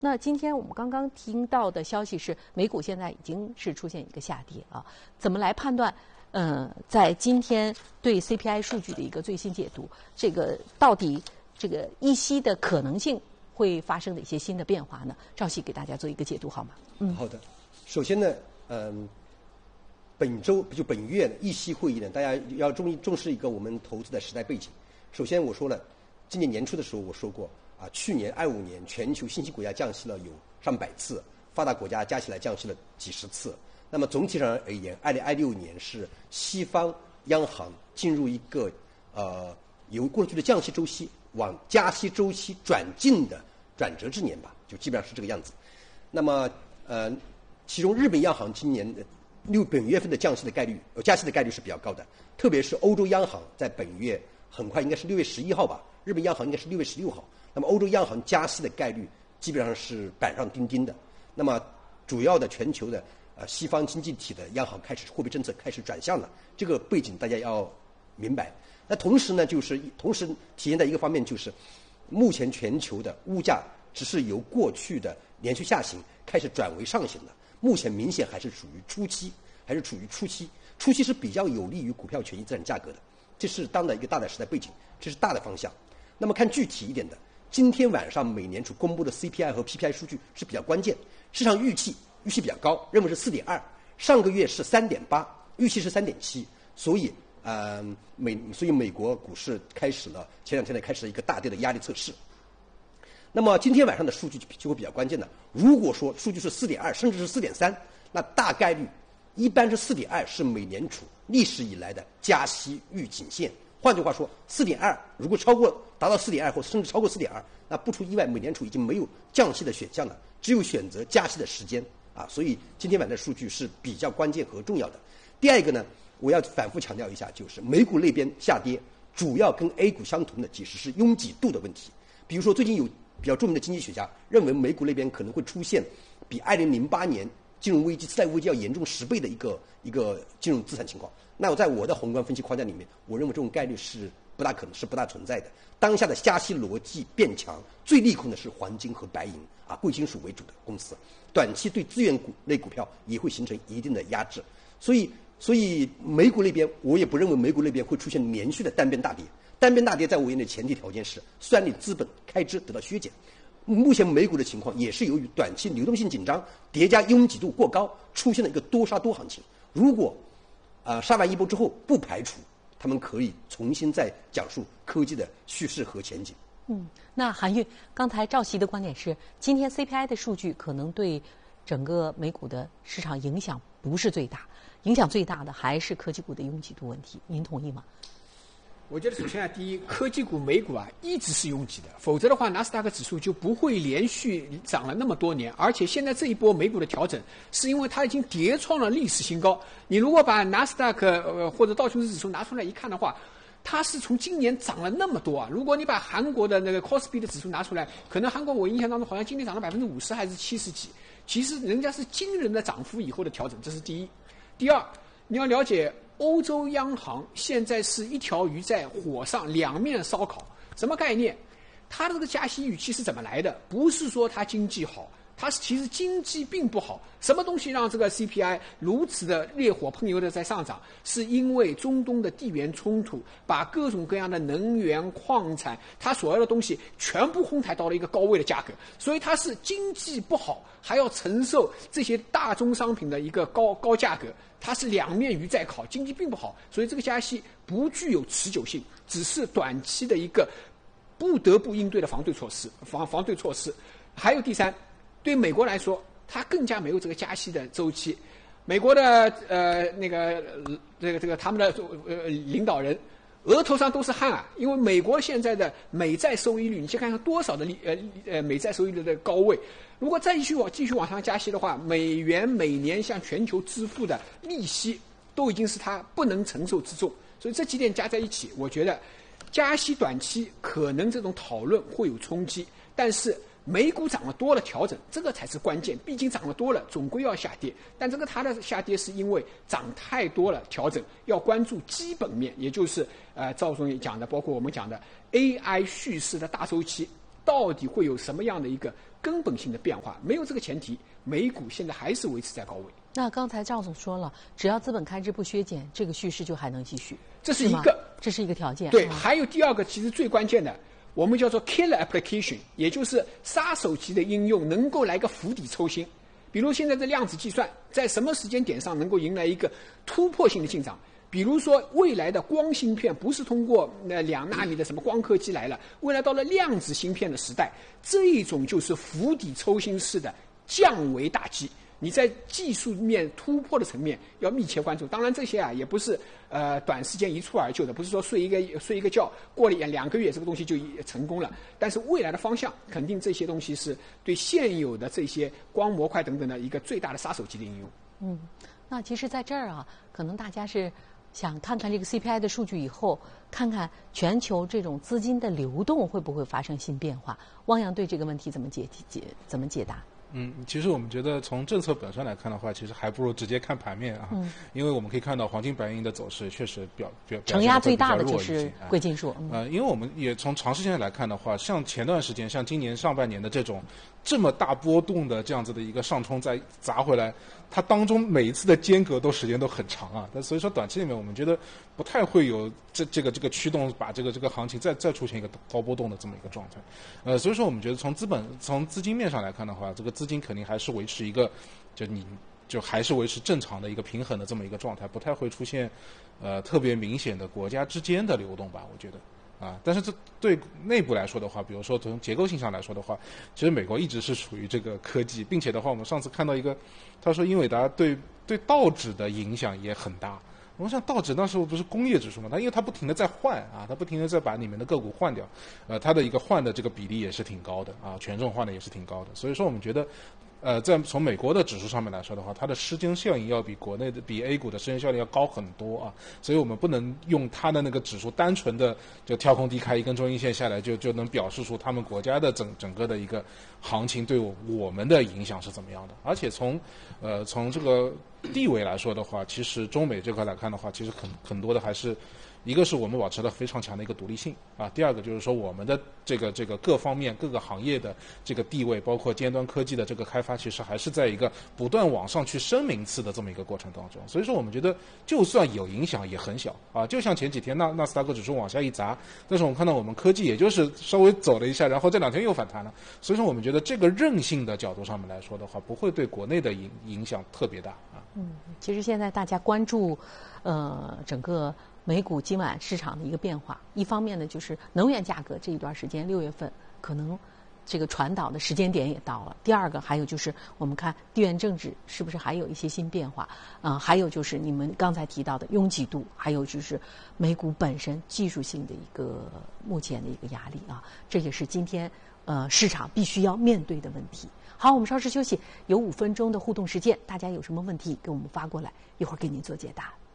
那今天我们刚刚听到的消息是，美股现在已经是出现一个下跌啊，怎么来判断？在今天对 CPI 数据的一个最新解读，这个到底这个议息的可能性会发生哪些新的变化呢？赵熙给大家做一个解读好吗？ 好的。首先呢，本月议息会议呢，大家要重视一个我们投资的时代背景。首先我说了，今年年初的时候我说过啊，去年25年全球新兴国家降息了有上百次，发达国家加起来降息了几十次。那么总体上而言，2026年是西方央行进入一个由过去的降息周期往加息周期转进的转折之年吧，就基本上是这个样子。那么其中日本央行今年本月份的加息的概率是比较高的，特别是欧洲央行在本月很快应该是6月11号吧，日本央行应该是6月16号。那么欧洲央行加息的概率基本上是板上钉钉的。那么主要的全球的西方经济体的央行开始货币政策开始转向了，这个背景大家要明白。那同时呢，同时体现在一个方面，就是目前全球的物价只是由过去的连续下行开始转为上行的，目前明显还是处于初期，初期是比较有利于股票权益资产价格的，这是当的一个大的时代背景，这是大的方向。那么看具体一点的，今天晚上美联储公布的 CPI 和 PPI 数据是比较关键，市场预期比较高，认为是4.2，上个月是3.8，预期是3.7，所以美国股市前两天开始了一个大跌的压力测试。那么今天晚上的数据就会比较关键的，如果说数据是4.2甚至是4.3，那大概率一般是4.2是美联储历史以来的加息预警线。换句话说，4.2如果达到4.2或甚至超过4.2，那不出意外，美联储已经没有降息的选项了，只有选择加息的时间啊。所以今天晚上的数据是比较关键和重要的。第二个呢，我要反复强调一下，就是美股那边下跌，主要跟 A 股相同的其实是拥挤度的问题。比如说，最近有比较著名的经济学家认为，美股那边可能会出现比2008年金融危机、次贷危机要严重10倍的一个金融资产情况。那我在我的宏观分析框架里面，我认为这种概率是不大可能，是不大存在的。当下的加息逻辑变强，最利空的是黄金和白银啊，贵金属为主的公司，短期对资源类股票也会形成一定的压制。所以美股那边，我也不认为美股那边会出现连续的单边大跌。单边大跌在我眼里的前提条件是算力资本开支得到削减。目前美股的情况也是由于短期流动性紧张叠加拥挤度过高，出现了一个多杀多行情。如果杀完一波之后，不排除他们可以重新再讲述科技的叙事和前景。 那韩愈，刚才赵熙的观点是，今天 CPI 的数据可能对整个美股的市场影响不是最大，影响最大的还是科技股的拥挤度问题，您同意吗？ 我觉得首先第一，科技股美股一直是拥挤的，否则的话纳斯达克指数就不会连续涨了那么多年。而且现在这一波美股的调整，是因为它已经跌创了历史新高。你如果把纳斯达克或者道琼斯指数拿出来一看的话，它是从今年涨了那么多啊！如果你把韩国的那个 Kospi 的指数拿出来，可能韩国我印象当中好像今年涨了50%还是70%几，其实人家是惊人的涨幅以后的调整，这是第一。第二，你要了解欧洲央行现在是一条鱼在火上两面烧烤，什么概念？它的这个加息预期是怎么来的？不是说它经济好，它其实经济并不好。什么东西让这个 CPI 如此的烈火烹油的在上涨？是因为中东的地缘冲突，把各种各样的能源、矿产，它所要的东西全部哄抬到了一个高位的价格，所以它是经济不好，还要承受这些大宗商品的一个高价格。它是两面鱼在烤，经济并不好，所以这个加息不具有持久性，只是短期的一个不得不应对的防对措施。还有第三，对美国来说，它更加没有这个加息的周期。美国的他们的领导人额头上都是汗啊，因为美国现在的美债收益率，你去看看多少的美债收益率的高位。如果再继续往上加息的话，美元每年向全球支付的利息都已经是它不能承受之重。所以这几点加在一起，我觉得加息短期可能这种讨论会有冲击，但是美股涨得多了调整，这个才是关键。毕竟涨得多了，总归要下跌。但这个它的下跌是因为涨太多了调整，要关注基本面，也就是赵总也讲的，包括我们讲的 AI 叙事的大周期，到底会有什么样的一个根本性的变化。没有这个前提，美股现在还是维持在高位。 那刚才赵总说了，只要资本开支不削减，这个趋势就还能继续。 这是一个， 这是一个条件。 对，还有第二个，其实最关键的，我们叫做 killer application， 也就是杀手级的应用，能够来个釜底抽薪。比如现在的量子计算，在什么时间点上能够迎来一个突破性的进展？比如说，未来的光芯片不是通过2纳米的什么光刻机来了，未来到了量子芯片的时代，这一种就是釜底抽薪式的降维打击。你在技术面突破的层面要密切关注。当然，这些也不是短时间一蹴而就的，不是说睡一个觉过了2个月这个东西就成功了。但是未来的方向，肯定这些东西是对现有的这些光模块等等的一个最大的杀手级的应用。 那其实在这儿可能大家是想看看这个 CPI 的数据以后，看看全球这种资金的流动会不会发生新变化。汪洋对这个问题怎么解答？ 其实我们觉得从政策本身来看的话，其实还不如直接看盘面因为我们可以看到黄金白银的走势确实表承压最大的就是贵金属。 因为我们也从长时间来看的话，像前段时间，像今年上半年的这么大波动的这样子的一个上冲再砸回来，它当中每一次的间隔时间都很长但所以说短期里面我们觉得不太会有这个驱动把这个行情再出现一个高波动的这么一个状态。所以说我们觉得从资金面上来看的话，这个资金肯定还是维持一个就还是维持正常的一个平衡的这么一个状态，不太会出现特别明显的国家之间的流动吧，我觉得。但是这对内部来说的话，比如说从结构性上来说的话，其实美国一直是属于这个科技，并且的话，我们上次看到一个，他说英伟达对道指的影响也很大。我想道指那时候不是工业指数嘛，因为它不停的在换它不停的在把里面的个股换掉，它的一个换的这个比例也是挺高的权重换的也是挺高的，所以说我们觉得。在从美国的指数上面来说的话，它的失真效应要比国内的比 A 股的失真效应要高很多所以我们不能用它的那个指数单纯的就跳空低开一根中阴线下来就能表示出他们国家的整个的一个行情对我们的影响是怎么样的。而且从这个地位来说的话，其实中美这块来看的话，其实很多的还是。一个是我们保持了非常强的一个独立性第二个就是说我们的这个各方面各个行业的这个地位，包括尖端科技的这个开发，其实还是在一个不断往上去升名次的这么一个过程当中。所以说我们觉得就算有影响也很小就像前几天纳斯达克指数往下一砸，但是我们看到我们科技也就是稍微走了一下，然后这2天又反弹了。所以说我们觉得这个韧性的角度上面来说的话，不会对国内的影响特别大其实现在大家关注整个美股今晚市场的一个变化，一方面呢就是能源价格这一段时间6月份可能这个传导的时间点也到了。第二个还有就是我们看地缘政治是不是还有一些新变化还有就是你们刚才提到的拥挤度，还有就是美股本身技术性的一个目前的一个压力这也是今天市场必须要面对的问题。好，我们稍事休息，有5分钟的互动时间，大家有什么问题给我们发过来，一会儿给您做解答。